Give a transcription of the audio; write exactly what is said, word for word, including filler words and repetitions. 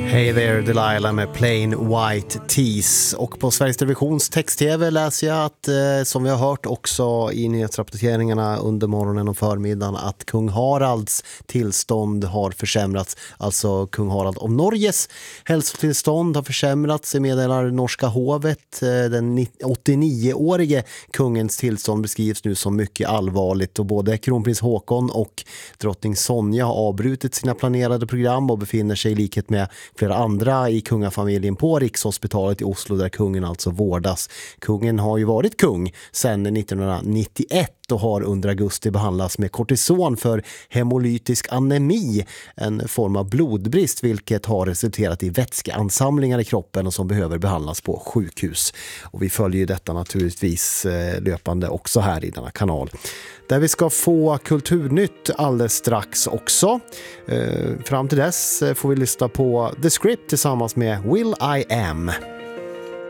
Hey there Delilah med Plain White Tees. Och på Sveriges Televisions text-tv läser jag att, eh, som vi har hört också i nyhetsrapporteringarna under morgonen och förmiddagen, att kung Haralds tillstånd har försämrats. Alltså kung Harald av Norges hälsotillstånd har försämrats, meddelar norska hovet. Den åttionioårige kungens tillstånd beskrivs nu som mycket allvarligt, och både kronprins Håkon och drottning Sonja har avbrutit sina planerade program och befinner sig i likhet med flera andra i kungafamiljen på Rikshospitalet i Oslo, där kungen alltså vårdas. Kungen har ju varit kung sedan nittonhundranittioett och har under augusti behandlats med kortison för hemolytisk anemi, en form av blodbrist, vilket har resulterat i vätskeansamlingar i kroppen och som behöver behandlas på sjukhus. Och vi följer ju detta naturligtvis löpande också här i denna kanal, där vi ska få kulturnytt alldeles strax också. Fram till dess får vi lyssna på The Script tillsammans med Will I Am.